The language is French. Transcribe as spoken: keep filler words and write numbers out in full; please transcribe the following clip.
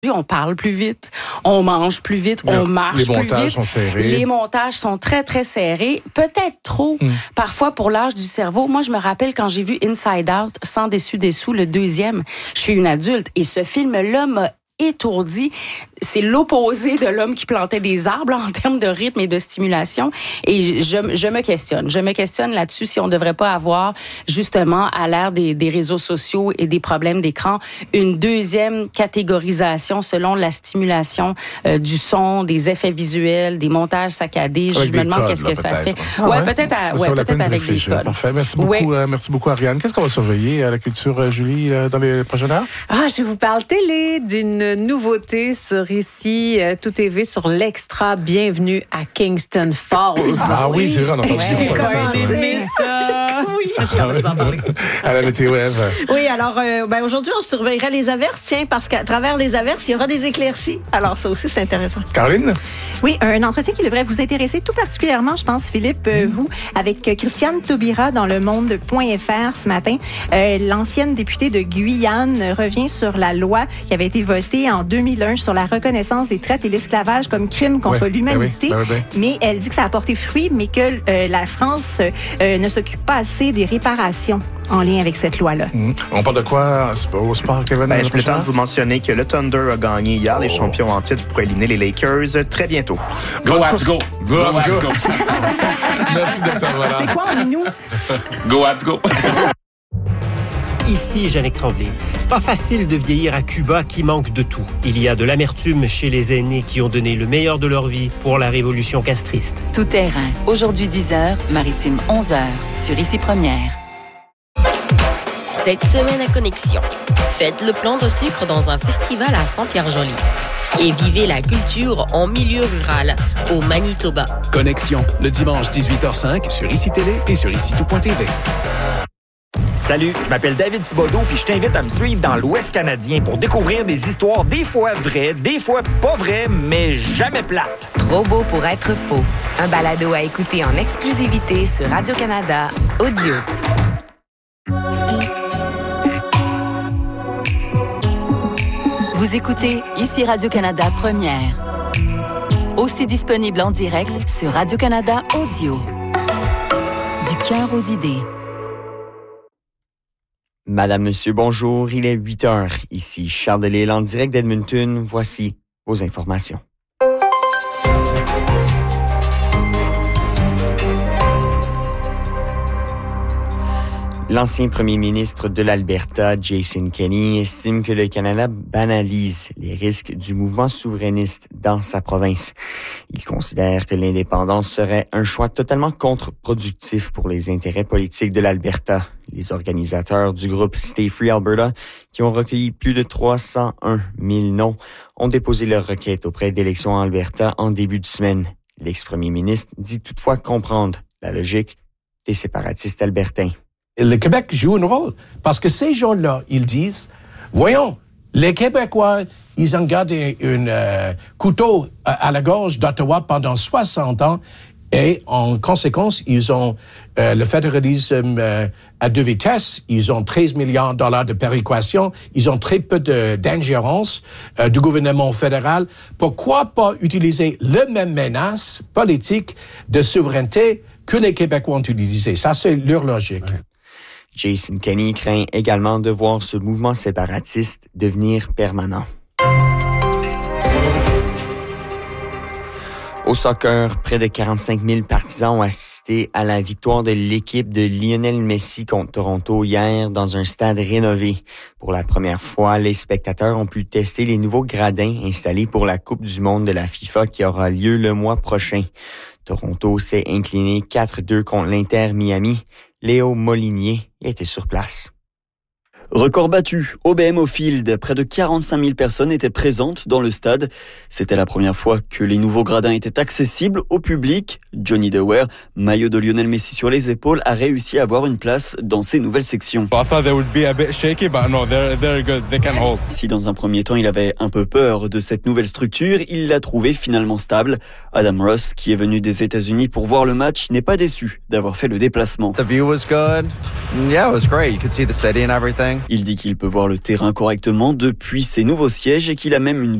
On parle plus vite, on mange plus vite, on marche plus vite. Les montages sont serrés. Les montages sont très, très serrés. Peut-être trop, mm. parfois, pour l'âge du cerveau. Moi, je me rappelle quand j'ai vu Inside Out, Sans dessus dessous, le deuxième. Je suis une adulte et ce film-là m'a étourdi. C'est l'opposé de l'homme qui plantait des arbres en termes de rythme et de stimulation. Et je, je me questionne. Je me questionne là-dessus si on ne devrait pas avoir, justement, à l'ère des, des réseaux sociaux et des problèmes d'écran, une deuxième catégorisation selon la stimulation euh, du son, des effets visuels, des montages saccadés. Avec je me demande codes, qu'est-ce là, que ça fait. Ah, ouais, ouais, peut-être, à, ouais, peut-être avec des codes. Parfait. Merci beaucoup, ouais. euh, merci beaucoup, Ariane. Qu'est-ce qu'on va surveiller à la culture, euh, Julie, euh, dans les prochaines heures? Ah, je vous parle télé d'une nouveauté sur ici, euh, Tout T V sur l'Extra. Bienvenue à Kingston Falls. Ah oui, oui c'est vrai, on a entendu ouais. ça. J'ai aimé ça. Oui, j'ai hâte de vous en parler. À la météo, Ève. Oui, alors euh, ben, aujourd'hui, on surveillera les averses, tiens, parce qu'à travers les averses, il y aura des éclaircies. Alors ça aussi, c'est intéressant. Caroline? Oui, un entretien qui devrait vous intéresser tout particulièrement, je pense, Philippe, euh, vous, avec Christiane Taubira dans Le Monde.fr ce matin. Euh, l'ancienne députée de Guyane revient sur la loi qui avait été votée en deux mille un sur la reconnaissance des traites et l'esclavage comme crime contre ouais, l'humanité. ben oui, ben oui, ben. Mais elle dit que ça a porté fruit, mais que euh, la France euh, ne s'occupe pas assez des réparations en lien avec cette loi-là. Mmh. On parle de quoi au sport, Kevin? Ben, je peux tenter de vous mentionner que le Thunder a gagné hier, oh. les champions en titre, pour éliminer les Lakers très bientôt. Go, go, Abs, go! Go, go, Abs, go! go. Merci, docteur Valland. C'est quoi en nous? Go, Abs, go! Ici, Jannick Tremblay. Pas facile de vieillir à Cuba qui manque de tout. Il y a de l'amertume chez les aînés qui ont donné le meilleur de leur vie pour la révolution castriste. Tout terrain. Aujourd'hui dix heures, Maritime onze heures, sur Ici Première. Cette semaine à Connexion, faites le plein de sucre dans un festival à Saint-Pierre-Joli. Et vivez la culture en milieu rural, au Manitoba. Connexion, le dimanche dix-huit heures cinq sur Ici Télé et sur ici tout point t v. Salut, je m'appelle David Thibodeau puis je t'invite à me suivre dans l'Ouest canadien pour découvrir des histoires des fois vraies, des fois pas vraies, mais jamais plates. Trop beau pour être faux. Un balado à écouter en exclusivité sur Radio-Canada Audio. Vous écoutez Ici Radio-Canada Première. Aussi disponible en direct sur Radio-Canada Audio. Du cœur aux idées. Madame, Monsieur, bonjour. Il est huit heures. Ici Charles Delisle en direct d'Edmonton. Voici vos informations. L'ancien premier ministre de l'Alberta, Jason Kenney, estime que le Canada banalise les risques du mouvement souverainiste dans sa province. Il considère que l'indépendance serait un choix totalement contre-productif pour les intérêts politiques de l'Alberta. Les organisateurs du groupe Stay Free Alberta, qui ont recueilli plus de trois cent un mille noms, ont déposé leur requête auprès d'Élections en Alberta en début de semaine. L'ex-premier ministre dit toutefois comprendre la logique des séparatistes albertains. Le Québec joue un rôle parce que ces gens-là, ils disent, voyons, les Québécois, ils ont gardé un euh, couteau à la gorge d'Ottawa pendant soixante ans et en conséquence, ils ont euh, le fédéralisme euh, à deux vitesses, ils ont treize milliards de dollars de péréquation, ils ont très peu de, d'ingérence euh, du gouvernement fédéral. Pourquoi pas utiliser la même menace politique de souveraineté que les Québécois ont utilisé? Ça, c'est leur logique. Ouais. Jason Kenney craint également de voir ce mouvement séparatiste devenir permanent. Au soccer, près de quarante-cinq mille partisans ont assisté à la victoire de l'équipe de Lionel Messi contre Toronto hier dans un stade rénové. Pour la première fois, les spectateurs ont pu tester les nouveaux gradins installés pour la Coupe du monde de la FIFA qui aura lieu le mois prochain. Toronto s'est incliné quatre deux contre l'Inter Miami. Léo Molinier était sur place. Record battu au B M O Field. Près de quarante-cinq mille personnes étaient présentes dans le stade. C'était la première fois que les nouveaux gradins étaient accessibles au public. Johnny Dewar, maillot de Lionel Messi sur les épaules, a réussi à avoir une place dans ces nouvelles sections. Si dans un premier temps il avait un peu peur de cette nouvelle structure, il l'a trouvée finalement stable. Adam Ross, qui est venu des États-Unis pour voir le match, n'est pas déçu d'avoir fait le déplacement. The view was good. Yeah, it was great. You could see the city and everything. Il dit qu'il peut voir le terrain correctement depuis ses nouveaux sièges et qu'il a même une